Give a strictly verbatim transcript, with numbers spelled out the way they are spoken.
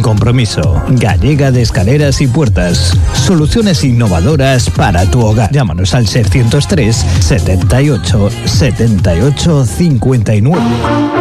compromiso. Gallega de Escaleras y Puertas. Soluciones innovadoras para tu hogar. Llámanos al seiscientos tres, setenta y ocho, setenta y ocho, cincuenta y nueve.